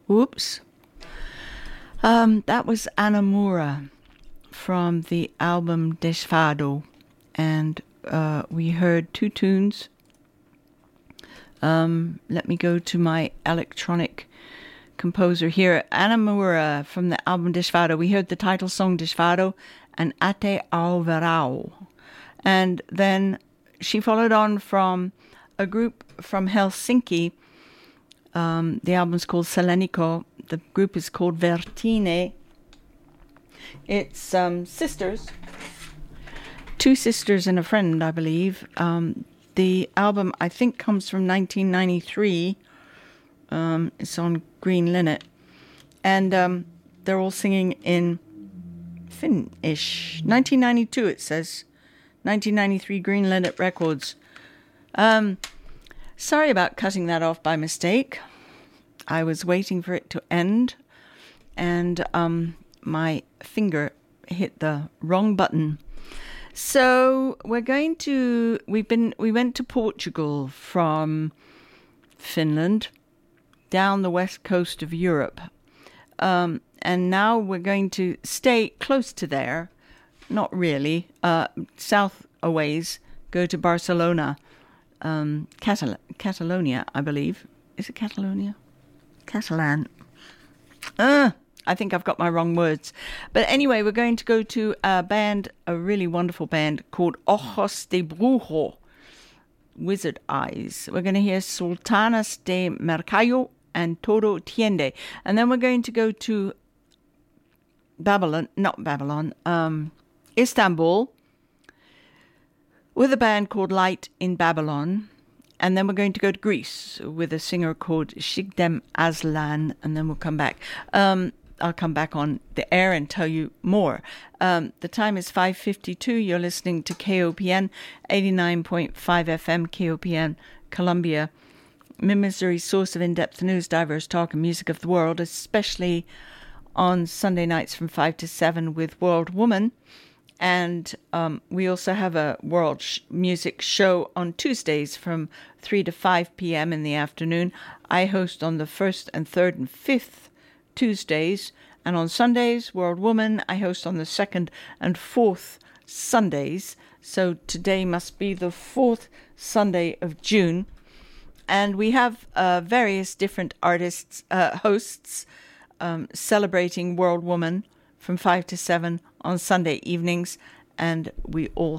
Oops. That was Anamura from the album Desfado. And we heard two tunes. Let me go to my electronic composer here. Anamura from the album Desfado. We heard the title song Desfado and Ate ao Verão. And then she followed on from a group from Helsinki. The album's called Selenico. The group is called Vertine. It's sisters. Two sisters and a friend, I believe. The album, I think, comes from 1993. It's on Green Linnet. And they're all singing in Finnish. 1992, it says. 1993 Green Linnet Records. Sorry about cutting that off by mistake. I was waiting for it to end. And my finger hit the wrong button. So we went to Portugal from Finland down the west coast of Europe. And now we're going to stay close to there. Not really. South a ways, go to Barcelona. Catalonia, I believe. Is it Catalonia? Catalan. I think I've got my wrong words. But anyway, we're going to go to a really wonderful band called Ojos de Brujo, Wizard Eyes. We're going to hear Sultanas de Mercallo and Todo Tiende. And then we're going to go to Istanbul, with a band called Light in Babylon. And then we're going to go to Greece with a singer called Shigdem Aslan. And then we'll come back. I'll come back on the air and tell you more. The time is 5:52. You're listening to KOPN 89.5 FM, KOPN, Columbia, Missouri's source of in-depth news, diverse talk, and music of the world, especially on Sunday nights from 5 to 7 with World Woman. And we also have a world music show on Tuesdays from 3 to 5 p.m. in the afternoon. I host on the 1st and 3rd and 5th Tuesdays, and on Sundays, World Woman, I host on the 2nd and 4th Sundays. So today must be the 4th Sunday of June. And we have various different artists, hosts, celebrating World Woman from 5 to 7 on Sunday evenings. And we all